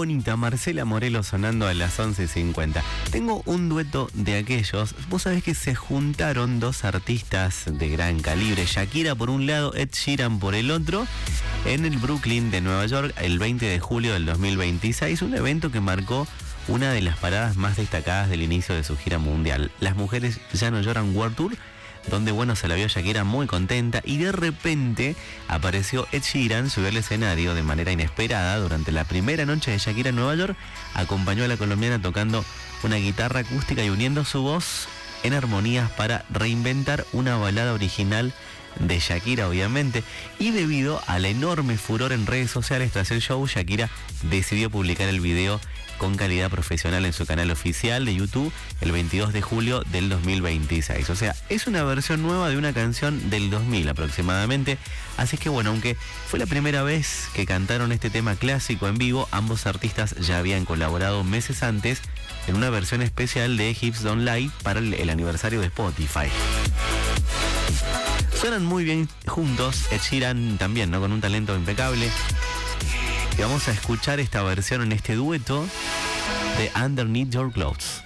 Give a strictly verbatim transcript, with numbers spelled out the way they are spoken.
bonita, Marcela Morelos sonando a las once cincuenta. Tengo un dueto de aquellos. Vos sabés que se juntaron dos artistas de gran calibre, Shakira por un lado, Ed Sheeran por el otro, en el Brooklyn de Nueva York el veinte de julio del dos mil veintiséis, un evento que marcó una de las paradas más destacadas del inicio de su gira mundial. Las mujeres ya no lloran World Tour, donde bueno, se la vio Shakira muy contenta y de repente apareció Ed Sheeran, subió al escenario de manera inesperada durante la primera noche de Shakira en Nueva York, acompañó a la colombiana tocando una guitarra acústica y uniendo su voz en armonías para reinventar una balada original de Shakira, obviamente, y debido al enorme furor en redes sociales tras el show, Shakira decidió publicar el video con calidad profesional en su canal oficial de YouTube el veintidós de julio del dos mil veintiséis. O sea, es una versión nueva de una canción del dos mil aproximadamente. Así que bueno, aunque fue la primera vez que cantaron este tema clásico en vivo, ambos artistas ya habían colaborado meses antes en una versión especial de Hips Don't Lie para el, el aniversario de Spotify. Suenan muy bien juntos, Ed Sheeran también, ¿no? Con un talento impecable. Y vamos a escuchar esta versión en este dueto de Underneath Your Clothes.